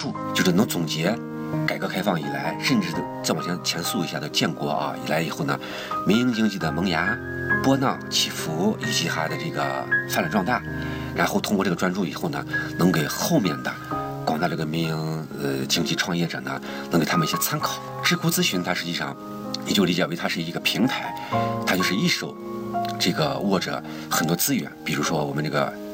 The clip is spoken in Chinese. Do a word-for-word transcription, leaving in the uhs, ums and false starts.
注，就是能总结改革开放以来，甚至再往前前溯一下的建国啊以来以后呢，民营经济的萌芽、波浪起伏以及它的这个发展壮大，然后通过这个专注以后呢，能给后面的广大这个民营呃经济创业者呢，能给他们一些参考。智库咨询它实际上你就理解为它是一个平台，它就是一手这个握着很多资源，比如说我们这个